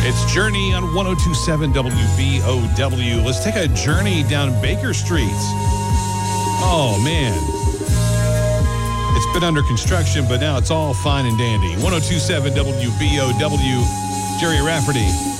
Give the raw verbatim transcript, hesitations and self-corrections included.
It's Journey on one oh two point seven W B O W. Let's take a journey down Baker Street. Oh, man. It's been under construction, but now it's all fine and dandy. one oh two point seven W B O W. Jerry Rafferty.